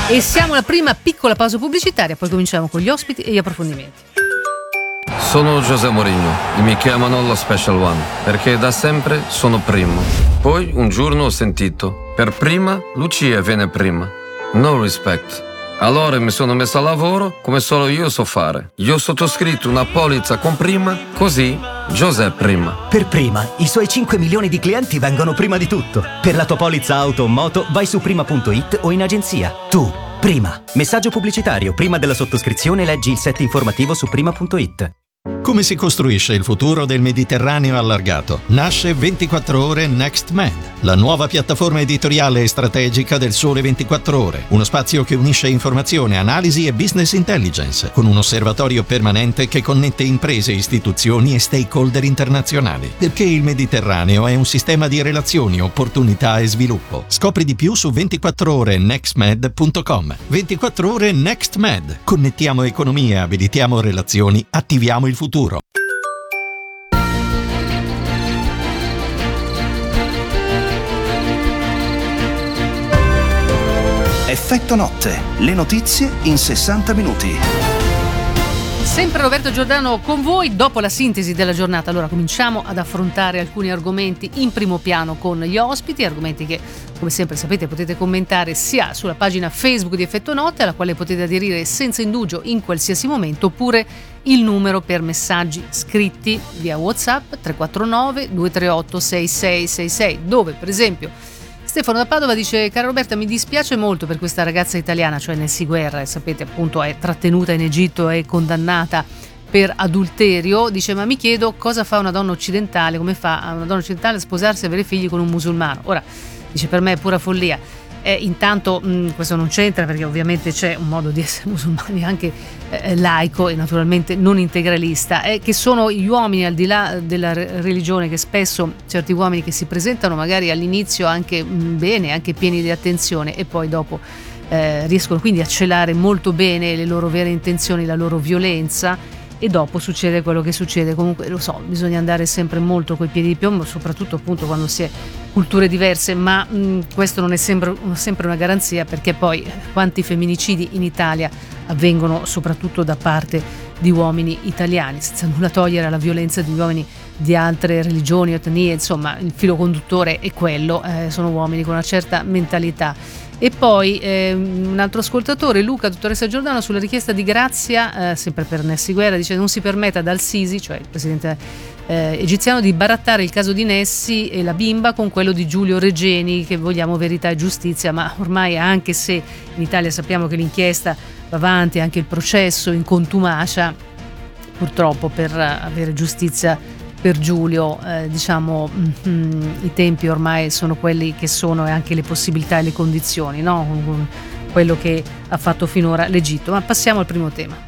E siamo alla prima piccola pausa pubblicitaria, poi cominciamo con gli ospiti e gli approfondimenti. Sono José Mourinho e mi chiamano lo Special One perché da sempre sono primo. Poi un giorno ho sentito: per prima Lucia viene prima. No respect. Allora mi sono messo a lavoro come solo io so fare. Io ho sottoscritto una polizza con prima, così José prima. Per prima, i suoi 5 milioni di clienti vengono prima di tutto. Per la tua polizza auto o moto vai su prima.it o in agenzia. Tu, prima. Messaggio pubblicitario. Prima della sottoscrizione leggi il set informativo su prima.it. Come si costruisce il futuro del Mediterraneo allargato? Nasce 24 ore NextMed, la nuova piattaforma editoriale e strategica del Sole 24 Ore. Uno spazio che unisce informazione, analisi e business intelligence, con un osservatorio permanente che connette imprese, istituzioni e stakeholder internazionali. Perché il Mediterraneo è un sistema di relazioni, opportunità e sviluppo. Scopri di più su 24orenextmed.com. 24 ore NextMed. Connettiamo economie, abilitiamo relazioni, attiviamo il futuro. Effetto notte, le notizie in 60 minuti. Sempre Roberto Giordano con voi dopo la sintesi della giornata. Allora cominciamo ad affrontare alcuni argomenti in primo piano con gli ospiti, argomenti che come sempre sapete potete commentare sia sulla pagina Facebook di Effetto Notte, alla quale potete aderire senza indugio in qualsiasi momento, oppure il numero per messaggi scritti via WhatsApp 349 238 6666, dove per esempio Stefano da Padova dice: cara Roberta, mi dispiace molto per questa ragazza italiana, cioè Nessy Guerra, sapete appunto è trattenuta in Egitto e condannata per adulterio. Dice: ma mi chiedo cosa fa una donna occidentale, come fa una donna occidentale a sposarsi e avere figli con un musulmano. Ora, dice, per me è pura follia. Intanto questo non c'entra, perché ovviamente c'è un modo di essere musulmani anche laico e naturalmente non integralista, che sono gli uomini, al di là della religione, che spesso certi uomini che si presentano magari all'inizio anche bene, anche pieni di attenzione, e poi dopo riescono quindi a celare molto bene le loro vere intenzioni, la loro violenza, e dopo succede quello che succede. Comunque lo so, bisogna andare sempre molto coi piedi di piombo, soprattutto appunto quando si è culture diverse, ma questo non è sempre una garanzia, perché poi quanti femminicidi in Italia avvengono soprattutto da parte di uomini italiani, senza nulla togliere alla violenza di uomini di altre religioni, etnie, insomma il filo conduttore è quello, sono uomini con una certa mentalità. E poi un altro ascoltatore, Luca, dottoressa Giordano, sulla richiesta di grazia, sempre per Nessy Guerra, dice: non si permetta ad al-Sisi, cioè il presidente egiziano, di barattare il caso di Nessy e la bimba con quello di Giulio Regeni, che vogliamo verità e giustizia. Ma ormai, anche se in Italia sappiamo che l'inchiesta va avanti, anche il processo in contumacia, purtroppo per avere giustizia per Giulio, i tempi ormai sono quelli che sono, e anche le possibilità e le condizioni, no? Quello che ha fatto finora l'Egitto. Ma passiamo al primo tema.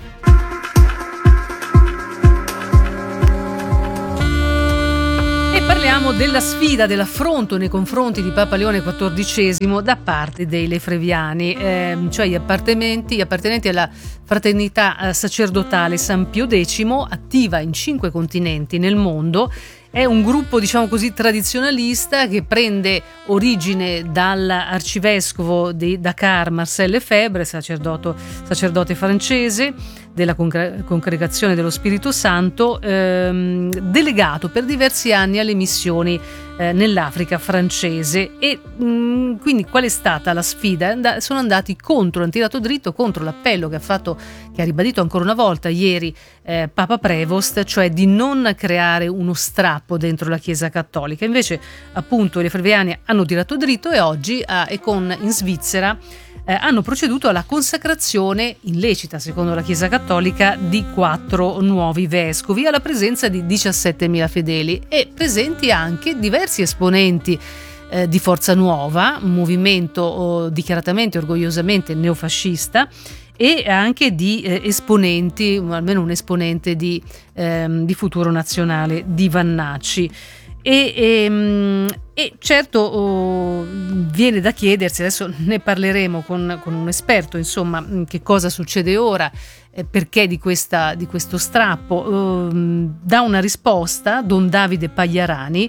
Parliamo della sfida, dell'affronto nei confronti di Papa Leone XIV da parte dei lefreviani, cioè gli appartenenti alla fraternità sacerdotale San Pio X, attiva in 5 continenti nel mondo. È un gruppo, diciamo così, tradizionalista, che prende origine dall'arcivescovo di Dakar Marcel Lefebvre, sacerdote francese della Congregazione dello Spirito Santo, delegato per diversi anni alle missioni nell'Africa francese. E quindi qual è stata la sfida? Sono andati contro, hanno tirato dritto contro l'appello che ha ribadito ancora una volta ieri Papa Prevost, cioè di non creare uno strappo dentro la Chiesa Cattolica. Invece appunto i lefebvriani hanno tirato dritto, e oggi in Svizzera hanno proceduto alla consacrazione illecita, secondo la Chiesa Cattolica, di 4 nuovi vescovi, alla presenza di 17.000 fedeli, e presenti anche diversi esponenti di Forza Nuova, un movimento dichiaratamente, orgogliosamente neofascista, e anche di esponenti, almeno un esponente di Futuro Nazionale di Vannacci. E certo viene da chiedersi, adesso ne parleremo con un esperto, insomma, che cosa succede ora, perché di questo strappo. Dà una risposta Don Davide Pagliarani,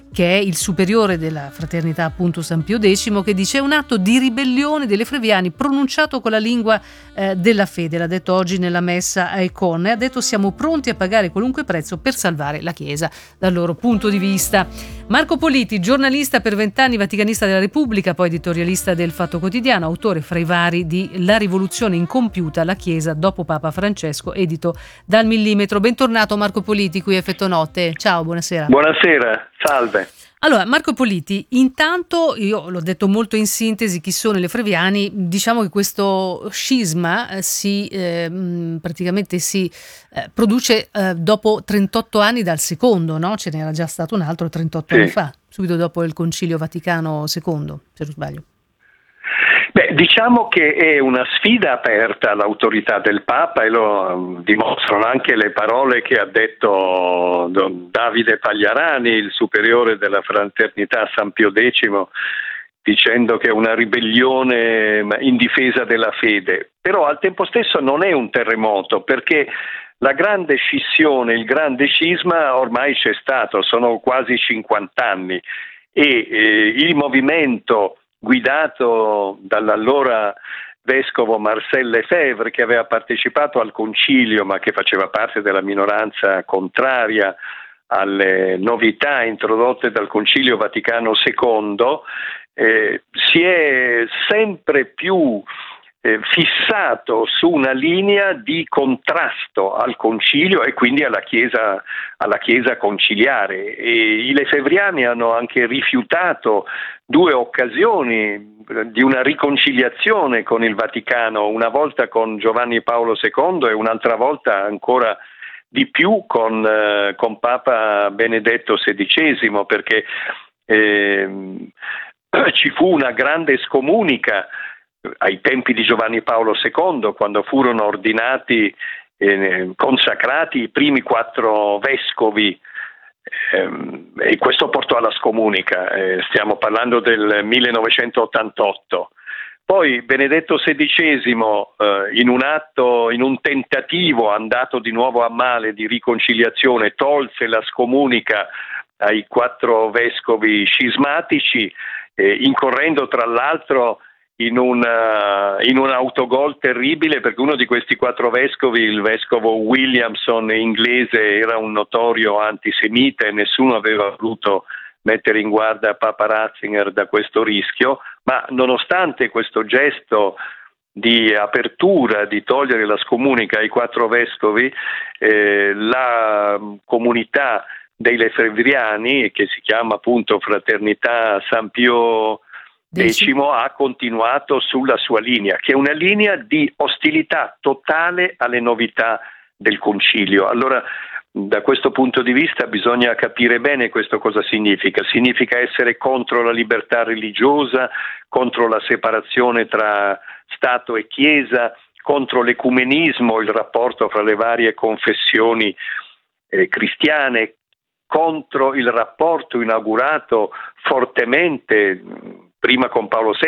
che è il superiore della fraternità appunto San Pio X, che dice: è un atto di ribellione degli efreviani pronunciato con la lingua della fede. L'ha detto oggi nella messa a Ecconne, ha detto: siamo pronti a pagare qualunque prezzo per salvare la Chiesa dal loro punto di vista. Marco Politi, giornalista per 20 anni, vaticanista della Repubblica, poi editorialista del Fatto Quotidiano, autore fra i vari di La rivoluzione incompiuta, la Chiesa dopo Papa Francesco, edito dal Millimetro. Bentornato Marco Politi qui a Effetto Notte. Ciao, buonasera. Buonasera, salve. Allora, Marco Politi, intanto io l'ho detto molto in sintesi chi sono gli efreviani. Diciamo che questo scisma praticamente si produce dopo 38 anni dal secondo, no? Ce n'era già stato un altro 38 anni fa, subito dopo il Concilio Vaticano II, se non sbaglio. Beh, diciamo che è una sfida aperta all'autorità del Papa, e lo dimostrano anche le parole che ha detto Don Davide Pagliarani, il superiore della fraternità San Pio X, dicendo che è una ribellione in difesa della fede. Però al tempo stesso non è un terremoto, perché la grande scissione, il grande scisma ormai c'è stato, sono quasi 50 anni, e il movimento guidato dall'allora vescovo Marcel Lefebvre, che aveva partecipato al concilio ma che faceva parte della minoranza contraria alle novità introdotte dal Concilio Vaticano II, si è sempre più fissato su una linea di contrasto al concilio e quindi alla Chiesa conciliare. E i lefebvriani hanno anche rifiutato 2 occasioni di una riconciliazione con il Vaticano, una volta con Giovanni Paolo II e un'altra volta ancora di più con Papa Benedetto XVI, perché ci fu una grande scomunica ai tempi di Giovanni Paolo II, quando furono ordinati, consacrati i primi 4 vescovi, e questo portò alla scomunica. Stiamo parlando del 1988. Poi Benedetto XVI, in un tentativo andato di nuovo a male di riconciliazione, tolse la scomunica ai 4 vescovi scismatici, incorrendo tra l'altro in un autogol terribile, perché uno di questi 4 vescovi, il vescovo Williamson inglese, era un notorio antisemita e nessuno aveva voluto mettere in guardia Papa Ratzinger da questo rischio, ma nonostante questo gesto di apertura, di togliere la scomunica ai 4 vescovi, la comunità dei lefebvriani, che si chiama appunto Fraternità San Pio X, ha continuato sulla sua linea, che è una linea di ostilità totale alle novità del concilio. Allora, da questo punto di vista bisogna capire bene questo cosa significa. Significa essere contro la libertà religiosa, contro la separazione tra Stato e Chiesa, contro l'ecumenismo, il rapporto fra le varie confessioni cristiane, contro il rapporto inaugurato fortemente prima con Paolo VI